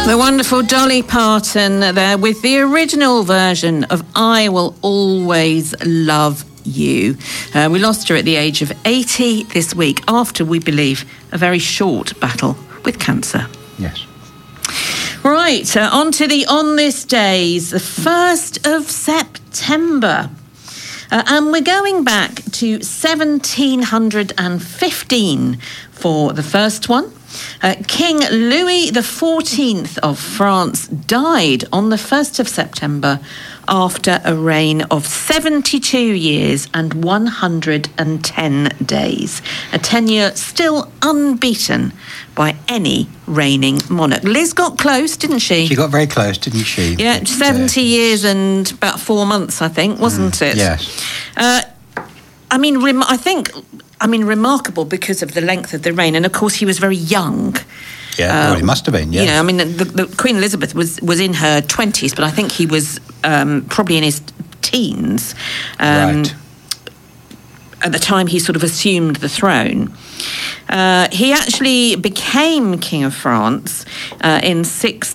The wonderful Dolly Parton there with the original version of I Will Always Love You. We lost her at the age of 80 this week after, we believe, a very short battle with cancer. Yes. Right, on to the On This Days, the 1st of September. And we're going back to 1715 for the first one. King Louis XIV of France died on the 1st of September after a reign of 72 years and 110 days. A tenure still unbeaten by any reigning monarch. Liz got close, didn't she? She got very close, didn't she? Yeah, 70 years and about 4 months, I think, wasn't it? Yes. Remarkable because of the length of the reign. And, of course, he was very young. Yeah, well, he must have been, yes. You know, I mean, the Queen Elizabeth was in her 20s, but I think he was probably in his teens. Right. At the time he sort of assumed the throne. He actually became King of France in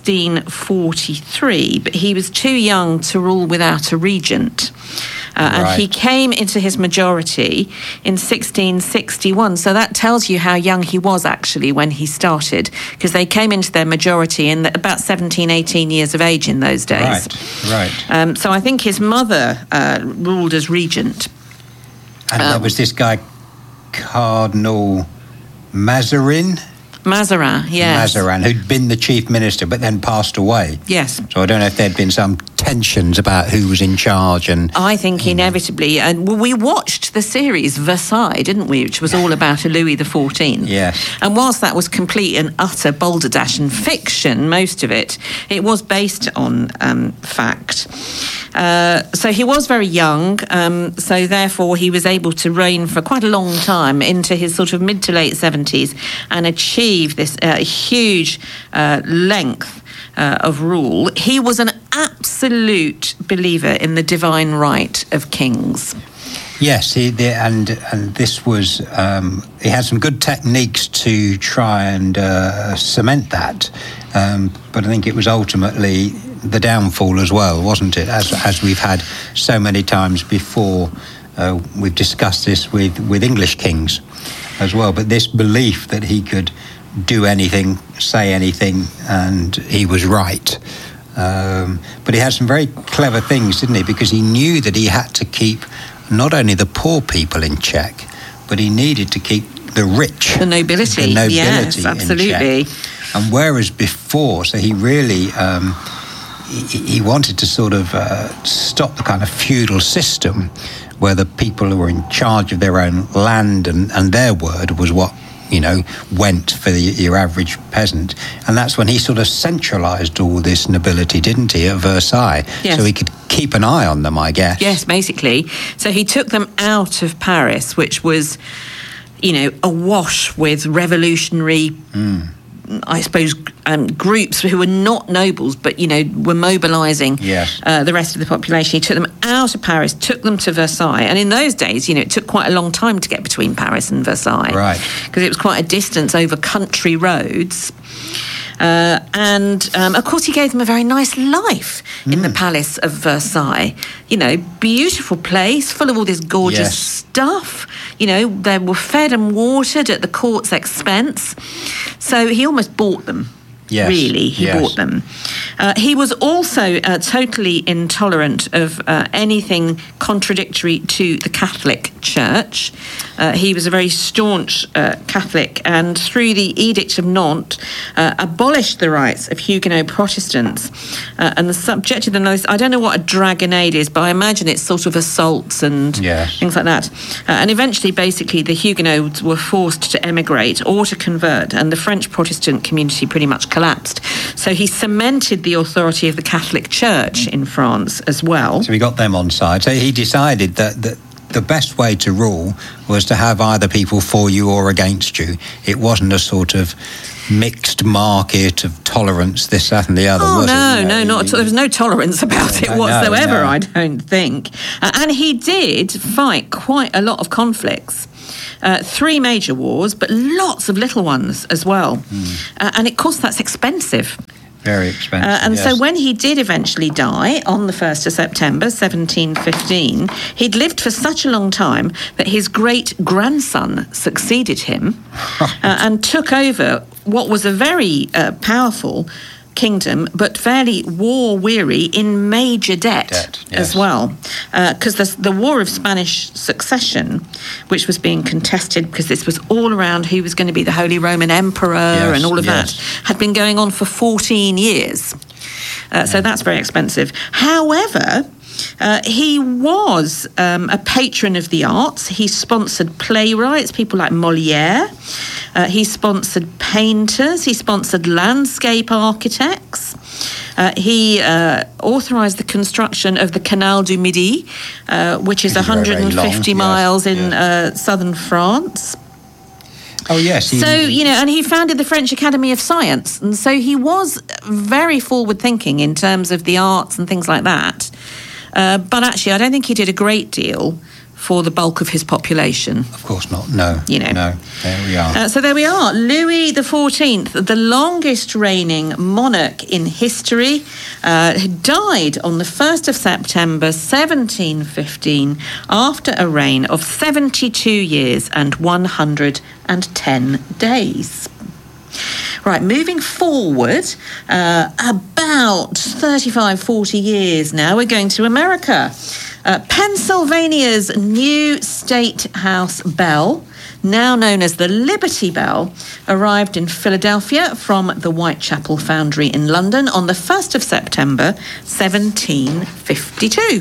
1643, but he was too young to rule without a regent. And he came into his majority in 1661. So that tells you how young he was actually when he started, because they came into their majority in about 17, 18 years of age in those days. Right. So I think his mother ruled as regent. And there was this guy, Cardinal Mazarin, yes. Mazarin, who'd been the chief minister but then passed away. Yes. So I don't know if there'd been some tensions about who was in charge. And I think inevitably, and we watched the series Versailles, didn't we, which was all about Louis XIV. Yes. And whilst that was complete and utter balderdash and fiction, most of it was based on fact. So he was very young, so therefore he was able to reign for quite a long time into his sort of mid to late 70s and achieve this huge length of rule. He was an absolute believer in the divine right of kings. Yes, and this was he had some good techniques to try and cement that, but I think it was ultimately the downfall as well, wasn't it? As we've had so many times before, we've discussed this with English kings as well. But this belief that he could do anything, say anything, and he was right. But he had some very clever things, didn't he? Because he knew that he had to keep not only the poor people in check, but he needed to keep the rich, the nobility yes, absolutely. in check. And whereas before, so he really he wanted to sort of stop the kind of feudal system where the people who were in charge of their own land and their word was what, you know, went for your average peasant. And that's when he sort of centralised all this nobility, didn't he, at Versailles? Yes. So he could keep an eye on them, I guess. Yes, basically. So he took them out of Paris, which was, you know, awash with revolutionary I suppose, groups who were not nobles, but, you know, were mobilising the rest of the population. He took them out of Paris, took them to Versailles. And in those days, you know, it took quite a long time to get between Paris and Versailles. Right. Because it was quite a distance over country roads. Of course, he gave them a very nice life in the Palace of Versailles. You know, beautiful place, full of all this gorgeous stuff. You know, they were fed and watered at the court's expense. So he almost bought them. Yes. Really, he bought them. He was also totally intolerant of anything contradictory to the Catholic Church. He was a very staunch Catholic, and through the Edict of Nantes, abolished the rights of Huguenot Protestants and subjected them. I don't know what a dragonade is, but I imagine it's sort of assaults and things like that. And eventually, basically, the Huguenots were forced to emigrate or to convert, and the French Protestant community pretty much collapsed. So he cemented the authority of the Catholic Church in France as well. So he got them on side. So he decided that the best way to rule was to have either people for you or against you. It wasn't a sort of mixed market of tolerance, this, that and the other, was it? No, not at all. There was no tolerance about it whatsoever, I don't think. And he did fight quite a lot of conflicts. 3 major wars, but lots of little ones as well. And of course, that's expensive. Very expensive. And yes. so when he did eventually die on the 1st of September 1715, he'd lived for such a long time that his great-grandson succeeded him and took over what was a very powerful kingdom, but fairly war-weary, in major debt as well. Because the War of Spanish Succession, which was being contested because this was all around who was going to be the Holy Roman Emperor and all of that, had been going on for 14 years. So that's very expensive. However, he was a patron of the arts. He sponsored playwrights, people like Molière. He sponsored painters. He sponsored landscape architects. He authorised the construction of the Canal du Midi, which is 150 miles in southern France. Oh, yes. And he founded the French Academy of Science. And so he was very forward-thinking in terms of the arts and things like that. But actually, I don't think he did a great deal for the bulk of his population. Of course not, no. No, there we are. So there we are. Louis XIV, the longest reigning monarch in history, died on the 1st of September 1715 after a reign of 72 years and 110 days. Right, moving forward, about 35, 40 years now, we're going to America. Pennsylvania's new State House bell, now known as the Liberty Bell, arrived in Philadelphia from the Whitechapel Foundry in London on the 1st of September 1752.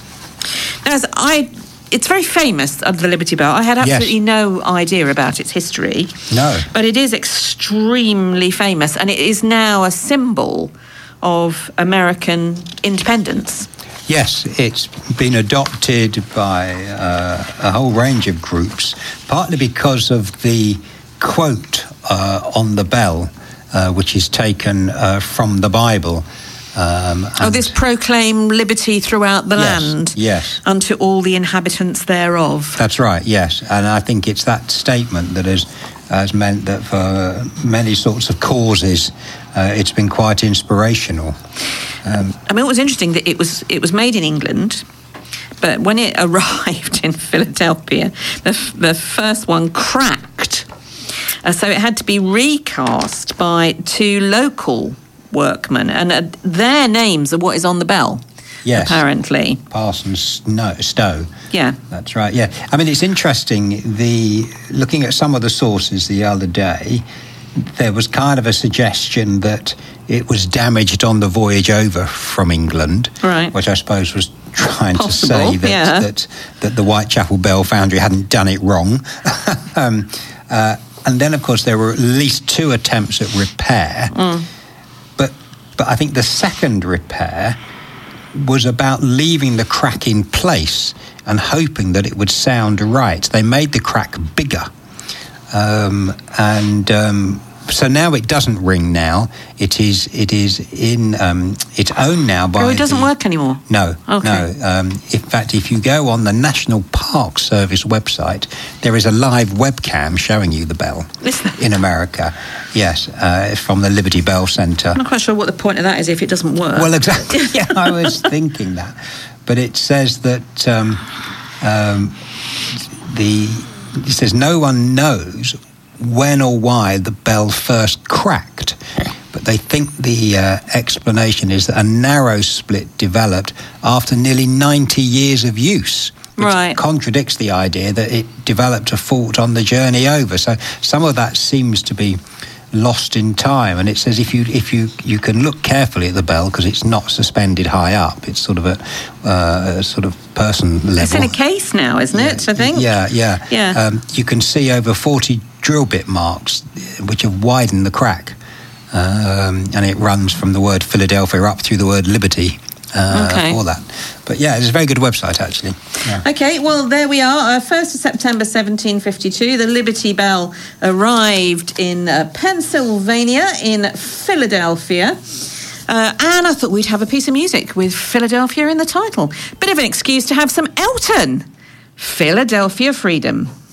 It's very famous, the Liberty Bell. I had absolutely no idea about its history. No. But it is extremely famous, and it is now a symbol of American independence. Yes, it's been adopted by a whole range of groups, partly because of the quote on the bell, which is taken from the Bible. This proclaim liberty throughout the land unto all the inhabitants thereof. That's right, yes. And I think it's that statement that has meant that for many sorts of causes, it's been quite inspirational. It was interesting that it was made in England, but when it arrived in Philadelphia, the first one cracked. So it had to be recast by 2 local workmen, and their names are what is on the bell. Yes, apparently. Parsons Stowe. Yeah, that's right. Yeah, I mean, it's interesting. Looking at some of the sources the other day, there was kind of a suggestion that it was damaged on the voyage over from England, right? Which I suppose was trying to say that the Whitechapel Bell Foundry hadn't done it wrong. And then, of course, there were at least 2 attempts at repair. But I think the second repair was about leaving the crack in place and hoping that it would sound right. They made the crack bigger. So now it doesn't ring now. It is in it's owned now by... Oh, it doesn't work anymore? No. Okay. No. In fact, if you go on the National Park Service website, there is a live webcam showing you the bell in America. Yes, from the Liberty Bell Centre. I'm not quite sure what the point of that is if it doesn't work. Well, exactly. Yeah, I was thinking that. But it says that it says no one knows when or why the bell first cracked, but they think the explanation is that a narrow split developed after nearly 90 years of use, which contradicts the idea that it developed a fault on the journey over. So some of that seems to be lost in time, and it says if you can look carefully at the bell, because it's not suspended high up, it's sort of a sort of person level. It's in a case now, isn't it? I think. Yeah. You can see over 40 drill bit marks which have widened the crack, and it runs from the word Philadelphia up through the word Liberty. For that. But yeah, it's a very good website, actually. Yeah. Okay, well, there we are. 1st of September 1752, the Liberty Bell arrived in Pennsylvania, in Philadelphia. And I thought we'd have a piece of music with Philadelphia in the title. Bit of an excuse to have some Elton. Philadelphia Freedom.